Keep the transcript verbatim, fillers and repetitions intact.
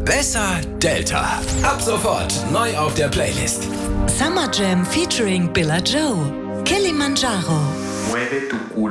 Besser Delta. Ab sofort neu auf der Playlist. Summer Jam featuring Billa Joe. Kilimanjaro. Mueve tu culo.